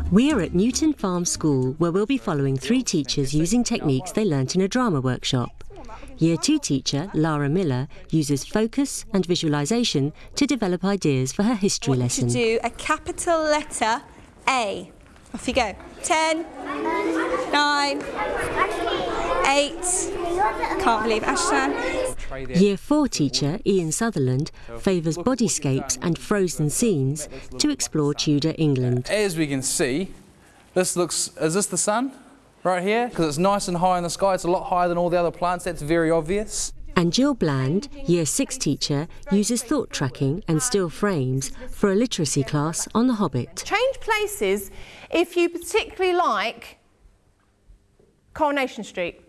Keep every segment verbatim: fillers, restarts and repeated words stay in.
We're at Newton Farm School, where we'll be following three teachers using techniques they learnt in a drama workshop. Year two teacher, Lara Miller, uses focus and visualisation to develop ideas for her history lesson. To do a capital letter A. Off you go. Ten, nine, eight. Can't believe Ashton. Year four teacher, Ian Sutherland, favours bodyscapes and frozen scenes to explore Tudor England. As we can see, this looks, is this the sun? Right here? Because it's nice and high in the sky, it's a lot higher than all the other plants, that's very obvious. And Jill Bland, Year six teacher, uses thought tracking and still frames for a literacy class on The Hobbit. Change places if you particularly like Coronation Street.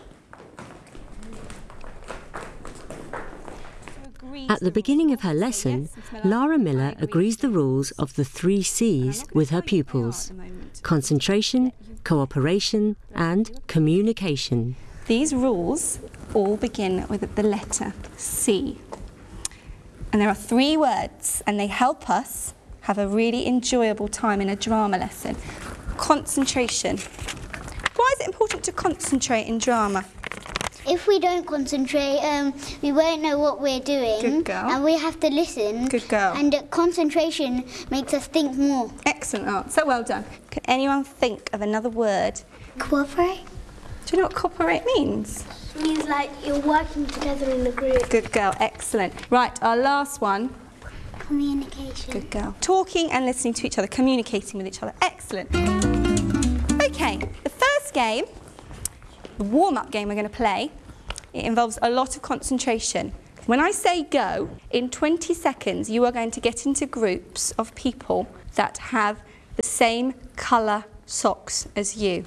At the beginning of her lesson, Lara Miller agrees the rules of the three C's with her pupils: concentration, cooperation and communication. These rules all begin with the letter C. And there are three words, and they help us have a really enjoyable time in a drama lesson. Concentration. Why is it important to concentrate in drama? If we don't concentrate, um, we won't know what we're doing. Good girl. And we have to listen. Good girl. And uh, concentration makes us think more. Excellent answer, well done. Can anyone think of another word? Cooperate. Do you know what cooperate means? It means like you're working together in a group. Good girl, excellent. Right, our last one. Communication. Good girl. Talking and listening to each other, communicating with each other. Excellent. Okay, the first game, the warm-up game we're going to play, it involves a lot of concentration. When I say go, in twenty seconds you are going to get into groups of people that have the same colour socks as you.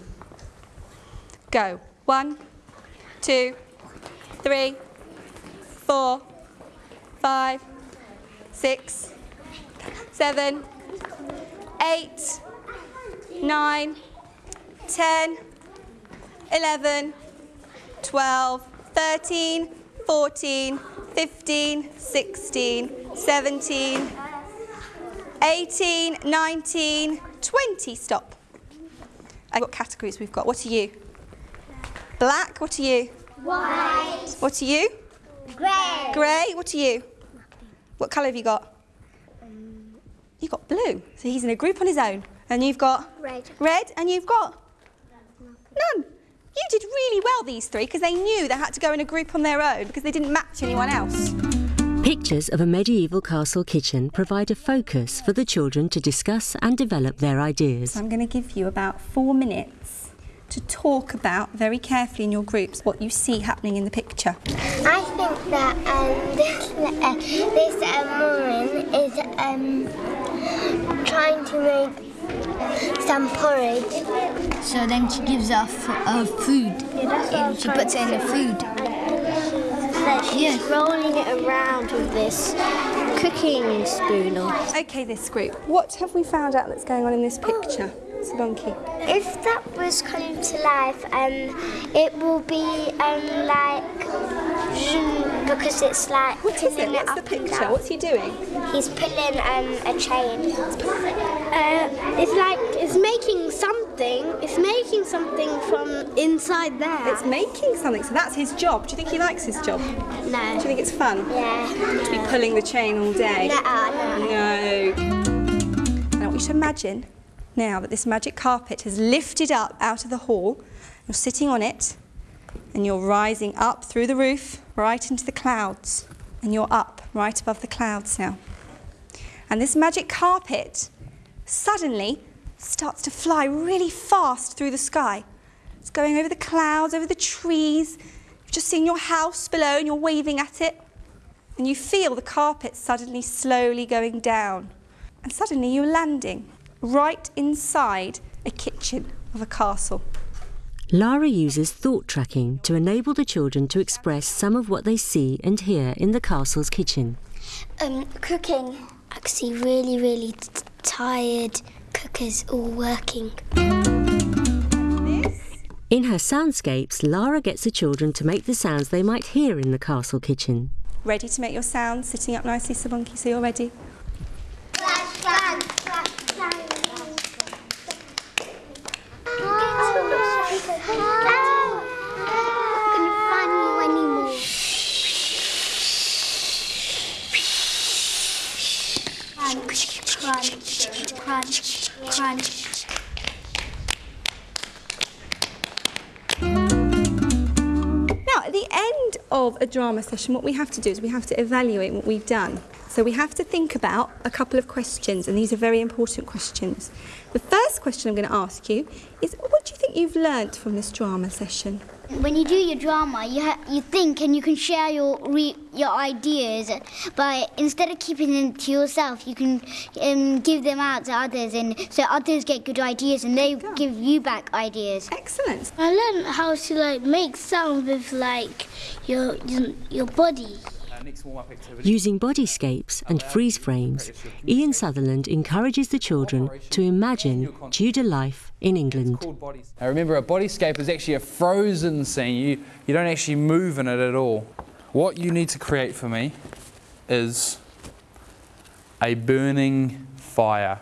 Go. One, two, three, four, five, six, seven, eight, nine, ten, eleven, twelve, thirteen, fourteen, fifteen, sixteen, seventeen, eighteen, nineteen, twenty. Stop. And what categories we've got? What are you? Black. What are you? White. What are you? Grey. Grey. What are you? What colour have you got? Um, you've got blue. So he's in a group on his own. And you've got? Red. Red. And you've got? None. You did really well, these three, because they knew they had to go in a group on their own because they didn't match anyone else. Pictures of a medieval castle kitchen provide a focus for the children to discuss and develop their ideas. I'm going to give you about four minutes to talk about, very carefully in your groups, what you see happening in the picture. I think that um, this, uh, this um, woman is um, trying to make some porridge. So then she gives her uh, food. Yeah, that's she puts it in the food. That she's Yeah. rolling it around with this cooking spoon. OK, this group, what have we found out that's going on in this picture? Salonki. If that was coming to life, um, it will be um, like zoom, because it's like What is it? pulling What's up the and picture? down. What's he doing? He's pulling um, a chain. Uh, it's like it's making something. It's making something from inside there. It's making something, so that's his job. Do you think he likes his job? Do no. you think it's fun? Yeah. To be pulling the chain all day? No, no. No. Now, I want you to imagine now that this magic carpet has lifted up out of the hall. You're sitting on it, and you're rising up through the roof, right into the clouds. And you're up right above the clouds now. And this magic carpet suddenly starts to fly really fast through the sky. It's going over the clouds, over the trees. You've just seen your house below and you're waving at it. And you feel the carpet suddenly slowly going down. And suddenly you're landing right inside a kitchen of a castle. Lara uses thought tracking to enable the children to express some of what they see and hear in the castle's kitchen. Um, cooking. I can see really, really t tired cookers all working. In her soundscapes, Lara gets the children to make the sounds they might hear in the castle kitchen. Ready to make your sounds, sitting up nicely, Sabunki, so you're ready? Flash, flash, flash, flash. Crunch, crunch. Now, at the end of a drama session, what we have to do is we have to evaluate what we've done. So we have to think about a couple of questions, and these are very important questions. The first question I'm going to ask you is, what do you think you've learnt from this drama session? When you do your drama, you ha you think and you can share your re your ideas, but instead of keeping them to yourself, you can um, give them out to others, and so others get good ideas and they give you back ideas. Excellent. I learned how to like make sound with like your your, your body. Using bodyscapes and freeze frames, Ian Sutherland encourages the children to imagine Tudor life in England. Now remember, a bodyscape is actually a frozen scene. You, you don't actually move in it at all. What you need to create for me is a burning fire.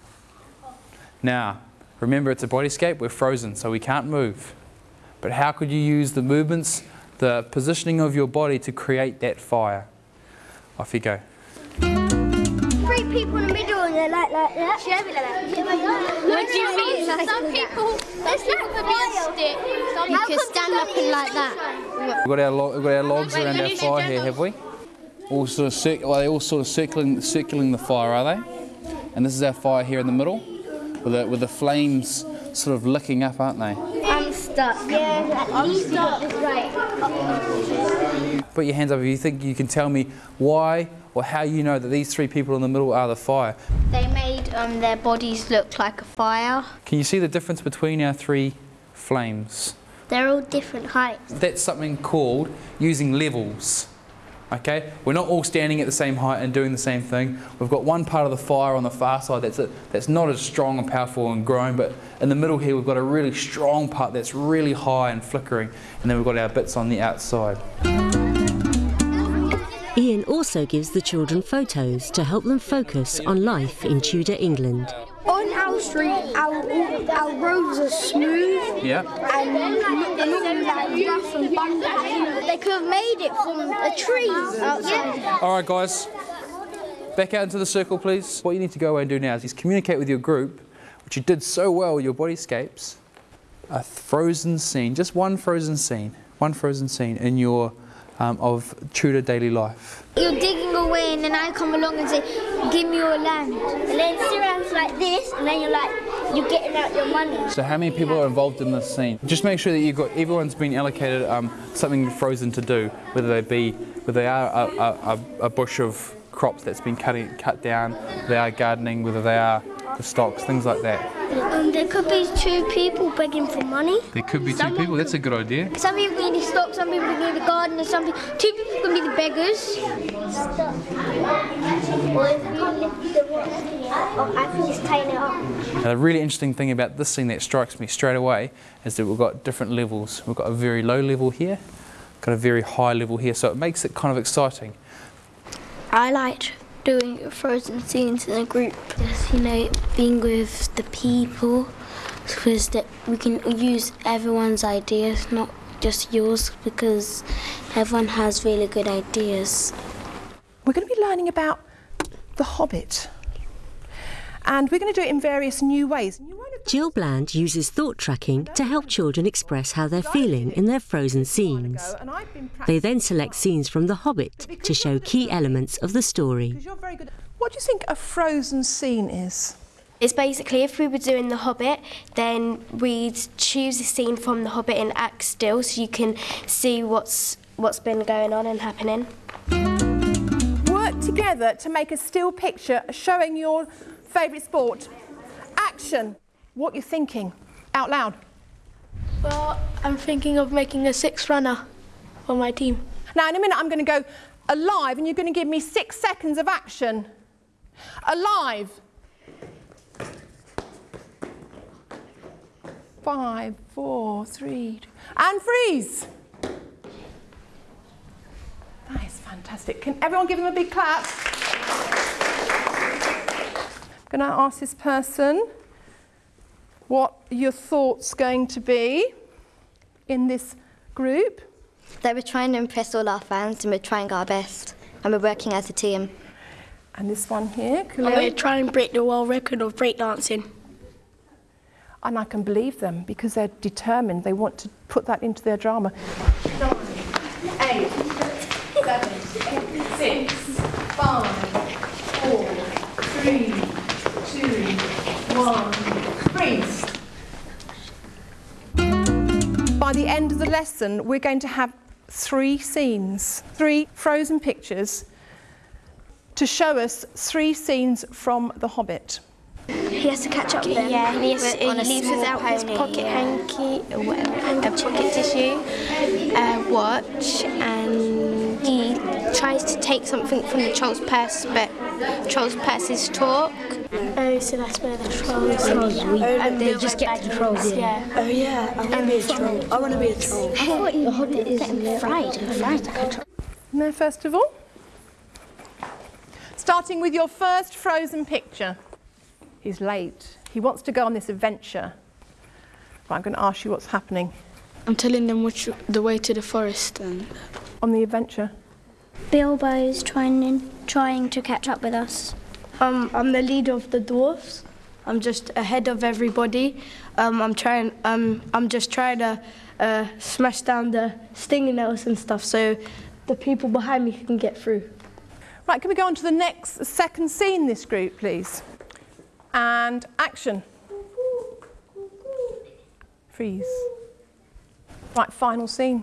Now, remember, it's a bodyscape, we're frozen, so we can't move. But how could you use the movements, the positioning of your body to create that fire? Off you go. Three people in the middle and they're like, like that. What do you mean? Some people, some people could be a stick. Some You could stand up and like that. We've got our, lo we've got our logs around our fire here, have we? All sort of cir well, they're all sort of circling, circling the fire, are they? And this is our fire here in the middle, with the, with the flames sort of licking up, aren't they? I'm stuck. Yeah, I'm stuck. Right. Put your hands up if you think you can tell me why or how you know that these three people in the middle are the fire. They made um, their bodies look like a fire. Can you see the difference between our three flames? They're all different heights. That's something called using levels. Okay, we're not all standing at the same height and doing the same thing. We've got one part of the fire on the far side that's, a, that's not as strong and powerful and growing, but in the middle here we've got a really strong part that's really high and flickering, and then we've got our bits on the outside. Ian also gives the children photos to help them focus on life in Tudor England. On our street, our, our roads are smooth. Yeah. And not, they're not like rough and bumpy. They could have made it from a tree outside. All right, guys, back out into the circle, please. What you need to go away and do now is communicate with your group, which you did so well with your bodyscapes, a frozen scene, just one frozen scene, one frozen scene in your um, of Tudor daily life. You're digging away and then I come along and say, give me your land. And then sit around like this, and then you're like, you're getting out your money. So how many people are involved in this scene? Just make sure that you've got, everyone's been allocated um, something frozen to do, whether they be, whether they are a, a, a bush of crops that's been cutting, cut down, whether they are gardening, whether they are the stocks, things like that. Um, there could be two people begging for money. There could be two Someone people, that's a good idea. Some people can be the stock, some people can be the gardener, some people, two people can be the beggars. I think it's tying it up. Now, the really interesting thing about this scene that strikes me straight away is that we've got different levels. We've got a very low level here, got a very high level here, so it makes it kind of exciting. I liked doing frozen scenes in a group. Just, you know, being with the people, because that we can use everyone's ideas, not just yours, because everyone has really good ideas. We're going to be learning about The Hobbit, and we're going to do it in various new ways. Jill Bland uses thought tracking to help children express how they're feeling in their frozen scenes. They then select scenes from The Hobbit to show key elements of the story. What do you think a frozen scene is? It's basically, if we were doing The Hobbit, then we'd choose a scene from The Hobbit and act still so you can see what's, what's been going on and happening. Work together to make a still picture showing your favourite sport. Action. What you're thinking, out loud. Well, I'm thinking of making a six runner for my team. Now, in a minute, I'm going to go alive, and you're going to give me six seconds of action. Alive. Five, four, three, two, and freeze. That is fantastic. Can everyone give them a big clap? I'm going to ask this person what your thoughts going to be in this group. That we're trying to impress all our fans and we're trying our best and we're working as a team. And this one here, I'm Khalil. going to try and break the world record of breakdancing. And I can believe them because they're determined. They want to put that into their drama. Nine, eight, seven, six, five, four, three, two, one, freeze. By the end of the lesson, we're going to have three scenes, three frozen pictures to show us three scenes from The Hobbit. He has to catch up with them. Yeah, he, has, with- he on a leaves small without his pony, pocket yeah. hanky, or whatever, a pocket tissue, a watch, and he tries to take something from the troll's purse, but troll's purse is talk. Oh, so that's where the trolls are. And they just get to the trolls, yeah. Oh yeah, I want to be a troll. I want to be a troll. I thought the Hobbit is getting fried. fried. No, first of all. Starting with your first frozen picture. He's late. He wants to go on this adventure. Right, I'm going to ask you what's happening I'm telling them which the way to the forest. And on the adventure. Bilbo's trying trying to catch up with us. Um, I'm the leader of the dwarfs. I'm just ahead of everybody. Um, I'm trying. Um, I'm just trying to uh, smash down the stinging nails and stuff, so the people behind me can get through. Right, can we go on to the next second scene, this group, please? And action. Freeze. Right, final scene.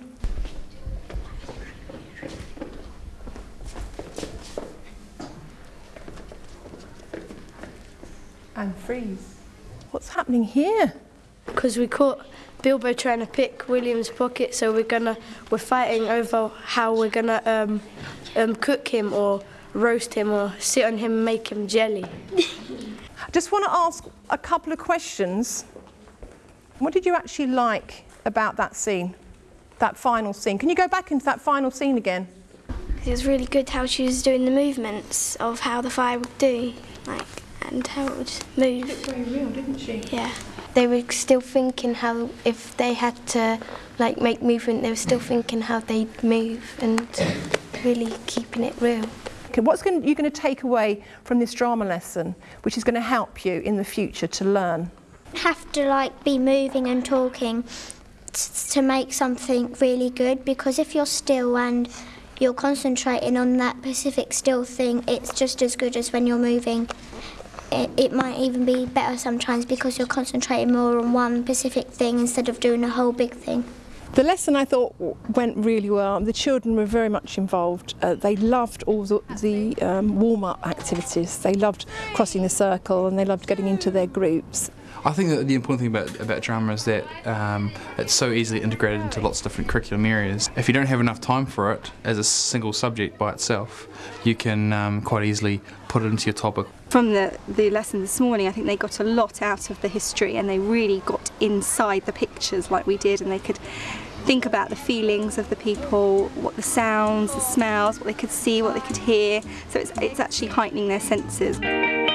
And freeze. What's happening here? Because we caught Bilbo trying to pick William's pocket, so we're gonna we're fighting over how we're gonna um, um, cook him or roast him or sit on him and make him jelly. I just want to ask a couple of questions. What did you actually like about that scene, that final scene? Can you go back into that final scene again? It was really good how she was doing the movements of how the fire would do, like, and how it would move. It was very real, didn't she? Yeah. They were still thinking how, if they had to like make movement, they were still thinking how they'd move and really keeping it real. Okay, what's going, you're going to take away from this drama lesson, which is going to help you in the future to learn? Have to like be moving and talking to make something really good, because if you're still and you're concentrating on that specific still thing, it's just as good as when you're moving. It, it might even be better sometimes because you're concentrating more on one specific thing instead of doing a whole big thing. The lesson I thought went really well. The children were very much involved. Uh, they loved all the, the um, warm-up activities. They loved crossing the circle and they loved getting into their groups. I think that the important thing about, about drama is that um, it's so easily integrated into lots of different curriculum areas. If you don't have enough time for it as a single subject by itself, you can um, quite easily put it into your topic. From the, the lesson this morning, I think they got a lot out of the history and they really got inside the pictures like we did, and they could think about the feelings of the people, what the sounds, the smells, what they could see, what they could hear. So it's, it's actually heightening their senses.